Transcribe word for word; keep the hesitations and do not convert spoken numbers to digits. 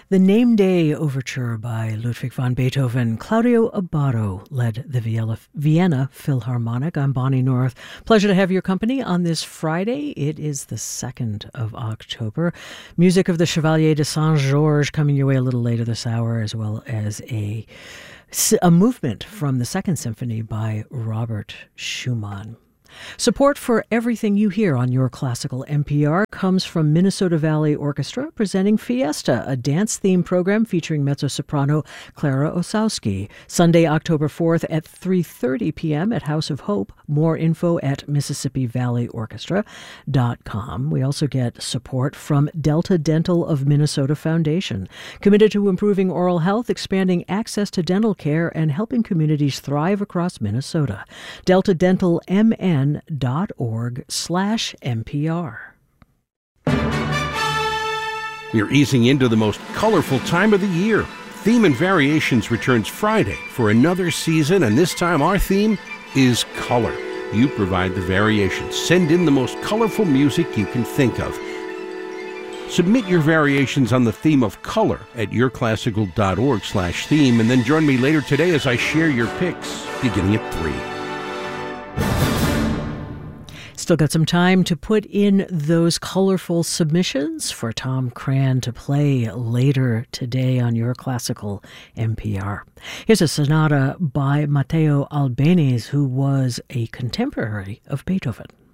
The Name Day Overture by Ludwig van Beethoven. Claudio Abbado led the Vienna Philharmonic. I'm Bonnie North. Pleasure to have your company on this Friday. It is the second of October. Music of the Chevalier de Saint-Georges coming your way a little later this hour, as well as a, a movement from the Second Symphony by Robert Schumann. Support for everything you hear on Your Classical N P R comes from Minnesota Valley Orchestra, presenting Fiesta, a dance-themed program featuring mezzo-soprano Clara Osowski. Sunday, October fourth at three thirty p.m. at House of Hope. More info at Mississippi Valley Orchestra dot com. We also get support from Delta Dental of Minnesota Foundation, committed to improving oral health, expanding access to dental care, and helping communities thrive across Minnesota. Delta Dental M N dot org slash N P R. We're easing into the most colorful time of the year. Theme and Variations returns Friday for another season, and this time our theme is color. You provide the variations. Send in the most colorful music you can think of. Submit your variations on the theme of color at yourclassical dot org slash theme, and then join me later today as I share your picks, beginning at three. Still got some time to put in those colorful submissions for Tom Cran to play later today on Your Classical N P R. Here's a sonata by Matteo Albanese, who was a contemporary of Beethoven.